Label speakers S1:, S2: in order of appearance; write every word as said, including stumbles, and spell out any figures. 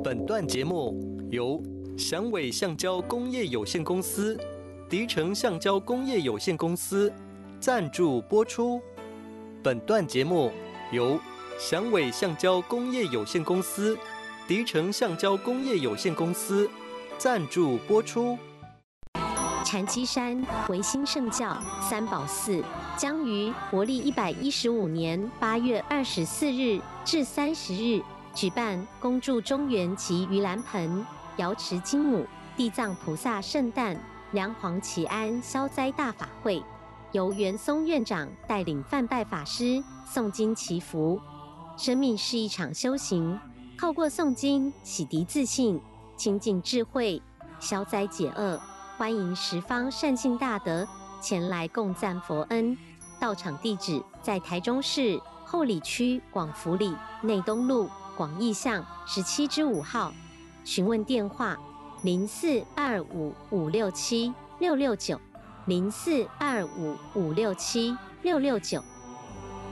S1: 本段节目由祥伟橡胶工业有限公司、迪诚橡胶工业有限公司赞助播出。本段节目由祥伟橡胶工业有限公司、迪诚橡胶工业有限公司赞助播出。
S2: 禅七山维新圣教三宝寺将于国历一百一十五年八月二十四日至三十日举办恭祝中元及盂兰盆、瑶池金母、地藏菩萨圣诞、梁皇祈安消灾大法会，由袁松院长带领梵拜法师诵经祈福。生命是一场修行，透过诵经洗涤自信，亲近智慧，消灾解厄。欢迎十方善信大德前来共赞佛恩。到场地址在台中市后里区广福里内东路广义巷十七之五号。询问电话：零四二五五六七六六九，零四二五五六七六六九。